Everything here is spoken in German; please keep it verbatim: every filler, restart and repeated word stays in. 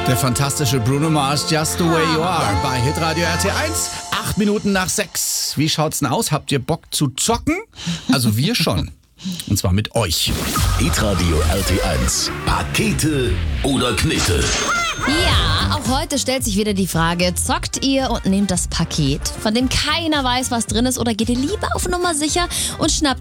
Der fantastische Bruno Mars, Just the Way You Are, bei Hitradio R T eins. Acht Minuten nach sechs. Wie schaut's denn aus? Habt ihr Bock zu zocken? Also wir schon. Und zwar mit euch. Hitradio R T eins. Pakete oder Knete? Ja, auch heute stellt sich wieder die Frage, zockt ihr und nehmt das Paket, von dem keiner weiß, was drin ist, oder geht ihr lieber auf Nummer sicher und schnappt